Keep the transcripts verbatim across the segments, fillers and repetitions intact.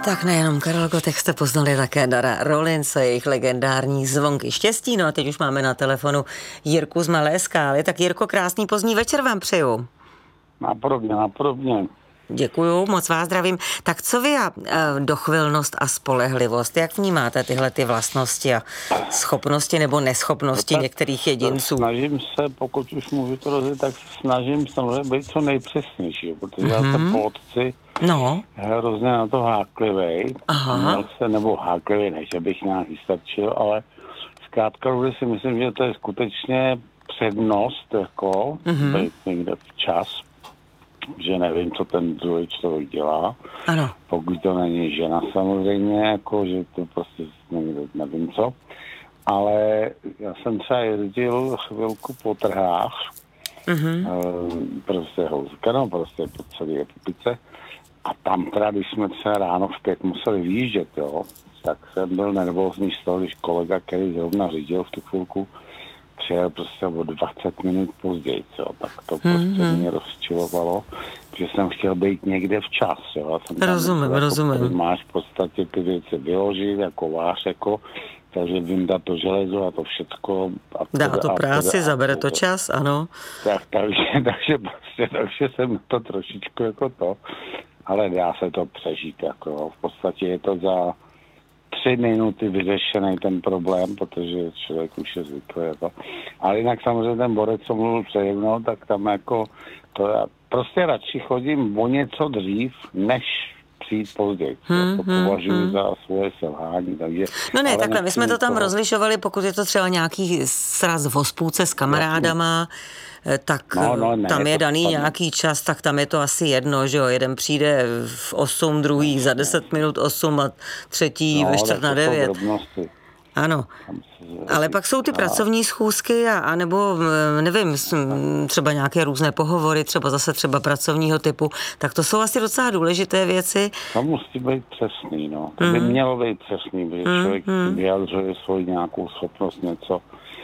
Tak nejenom Karel Gott, jak jste poznali také Dara Rollins a jejich legendární zvonky štěstí. No a teď už máme na telefonu Jirku z Malé Skály. Tak Jirko, krásný pozdní večer vám přeju. Napodobně, napodobně. Děkuju, moc vás zdravím. Tak co vy a dochvilnost a spolehlivost, jak vnímáte tyhle ty vlastnosti a schopnosti nebo neschopnosti no některých jedinců? Snažím se, pokud už můžu to rozdělit, tak se snažím samozřejmě být co nejpřesnější, protože mm-hmm. já jsem po otci no. hrozně na to háklivej. Aha. Se, nebo háklivej, ne, že bych nějak vystačil, ale zkrátka si myslím, že to je skutečně přednost, jako mm-hmm. být někde včas, že nevím, co ten druhý člověk dělá. Ano. Pokud to není žena samozřejmě, jako, že to prostě nevím co. Ale já jsem třeba jezdil chvilku po trhách, mm-hmm. prostě houzka, no prostě po celé republice. A tam teda, když jsme třeba ráno v pět museli vyjíždět, jo, tak jsem byl nervózní z toho, když kolega, který zrovna řídil v tu chvilku, přijel prostě o dvacet minut později, jo, tak to prostě mm-hmm. mě rozčilovalo, že jsem chtěl být někde včas, jo. Jsem rozumím, tam, rozumím. Jako, máš v podstatě ty věci vyložit, jako váš, jako, takže vyndat to železo a to všecko. A dá to práci, a zabere to čas, ano. Tak, takže, takže, prostě, takže jsem to trošičku jako to, ale dá se to přežít, jako, v podstatě je to za tři minuty vyřešený ten problém, protože člověk už je zvyklý. Jako. Ale jinak samozřejmě ten borec, co mluvil přede mnou, tak tam jako to já prostě radši chodím o něco dřív, než přijít později. Hmm, to považuji hmm, za svoje selhání. Takže, no ne, takhle, my jsme to tam toho rozlišovali, pokud je to třeba nějaký sraz v hospůdce s kamarádama, tak no, no, ne, tam je daný spadne. Nějaký čas, tak tam je to asi jedno, že jo, jeden přijde v osm, druhý za deset minut osm a třetí no, ve čtvrt na devět. Ano, ale pak jsou ty pracovní schůzky a, a nebo, nevím, třeba nějaké různé pohovory, třeba zase třeba pracovního typu, tak to jsou asi docela důležité věci. To musí být přesný, no. To by mm. mělo být přesný, protože mm. člověk mm. vyjadřuje svoji nějakou schopnost, něco,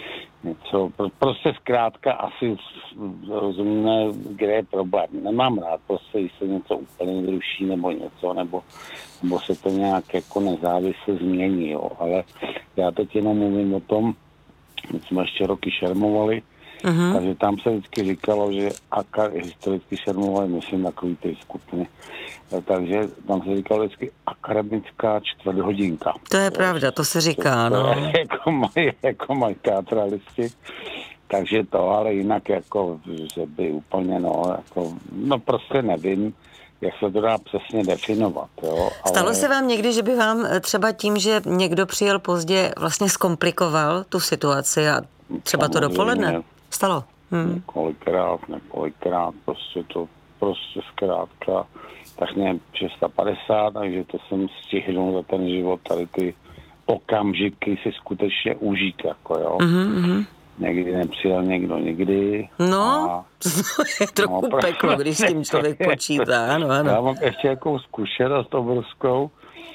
něco, prostě zkrátka asi rozumíme, kde je problém. Nemám rád, prostě, když se něco úplně vyruší nebo něco, nebo, nebo se to nějak jako nezávisle změní, jo. Ale já teď jenom mluvím o tom, my jsme ještě roky šermovali, uh-huh. takže tam se vždycky říkalo, že aka, historicky šermovali, myslím, takový ty skupiny, takže tam se říkalo vždycky akademická čtvrthodinka. To je jo, pravda, to se říká, to, no. To je, jako mají jako maj teatralisti, takže to, ale jinak jako, že by úplně, no, jako, no prostě nevím, jak se to dá přesně definovat. Jo? Ale... Stalo se vám někdy, že by vám třeba tím, že někdo přijel pozdě, vlastně zkomplikoval tu situaci a třeba to dopoledne? Stalo? Hmm. Několikrát, několikrát, prostě to, prostě zkrátka, tak nějak šest set padesát, takže to jsem stihnul za ten život, tady ty okamžiky si skutečně užít, jako jo. Mm-hmm. Někdy nepřijel někdo, někdy. No, a... to je trochu no, peklo, když s tím člověk počítá, ano, ano. Já mám ještě jakou zkušenost obrovskou.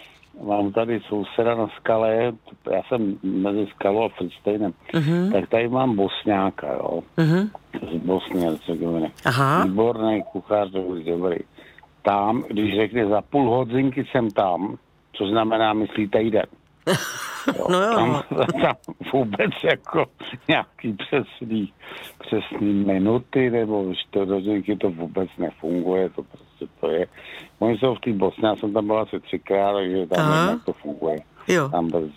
Mám tady souseda na skale, já jsem mezi Skalou a Fritsteinem, uh-huh. tak tady mám Bosňáka, jo, uh-huh. z Bosny a Hercegoviny. Výborný kuchař, dobrý, dobrý. Tam, když řekne za půl hodinky jsem tam, co znamená, myslí týden. Jo, no jo. Tam, tam vůbec jako nějaký přesný, přesný minuty nebo čtvrthodinky to vůbec nefunguje, to prostě to je. Oni jsou v té Bosně, já jsem tam byl asi třikrát, takže tam nevím, to funguje. Jo. Tam bez,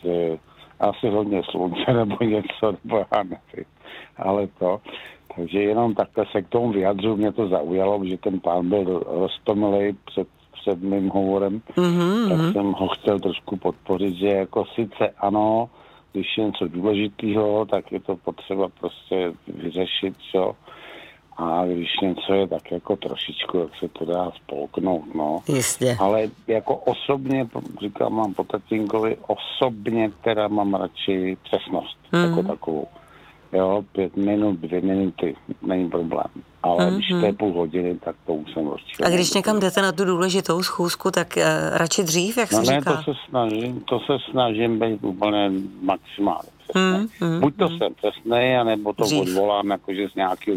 asi hodně slunce nebo něco, nebo já nevím, ale to. Takže jenom takhle se k tomu vyjadřu, mě to zaujalo, že ten pán byl roztomilej před před mým hovorem, mm-hmm. tak jsem ho chtěl trošku podpořit, že jako sice ano, když je něco důležitého, tak je to potřeba prostě vyřešit, jo. A když něco je tak jako trošičku, jak se to dá spolknout, no. Jistě. Ale jako osobně, říkám, mám po tatínkovi, osobně teda mám radši přesnost, mm-hmm. jako takovou. Jo, pět minut, dvě minuty, není problém. Ale mm-hmm. když to je půl hodiny, tak to už jsem rozčil. A když někam jdete na tu důležitou schůzku, tak uh, radši dřív, jak no se ne, říká? to se snažím, to se snažím být úplně maximálně přesný. Mm-hmm. Buď to jsem přesnej, anebo to dřív. Odvolám jakože z nějakého